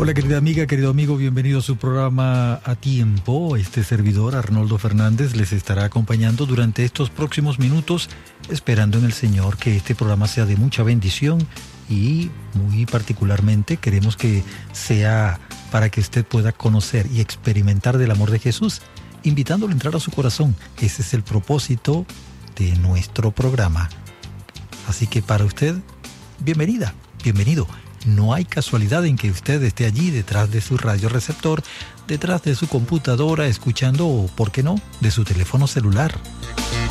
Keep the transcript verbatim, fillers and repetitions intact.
Hola querida amiga, querido amigo, bienvenido a su programa A Tiempo. Este servidor, Arnoldo Fernández, les estará acompañando durante estos próximos minutos, esperando en el Señor que este programa sea de mucha bendición y muy particularmente queremos que sea para que usted pueda conocer y experimentar del amor de Jesús, invitándolo a entrar a su corazón. Ese es el propósito de nuestro programa. Así que para usted, bienvenida, bienvenido. No hay casualidad en que usted esté allí detrás de su radioreceptor, detrás de su computadora, escuchando, o por qué no, de su teléfono celular.